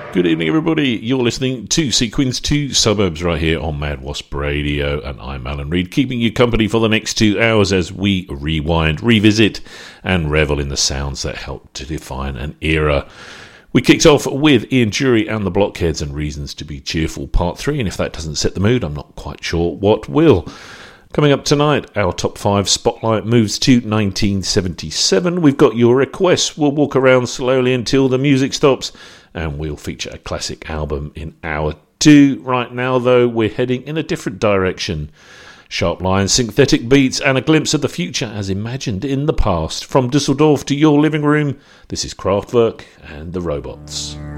Good evening, everybody. You're listening to Sequins to Suburbs right here on Mad Wasp Radio, and I'm Alan Reid, keeping you company for the next 2 hours as we rewind, revisit, and revel in the sounds that helped to define an era. We kicked off with Ian Dury and the Blockheads and Reasons to Be Cheerful Part 3, and if that doesn't set the mood, I'm not quite sure what will. Coming up tonight, our top 5 spotlight moves to 1977. We've got your requests. We'll walk around slowly until the music stops, and we'll feature a classic album in hour 2. Right now, though, we're heading in a different direction. Sharp lines, synthetic beats, and a glimpse of the future as imagined in the past. From Dusseldorf to your living room, this is Kraftwerk and the Robots.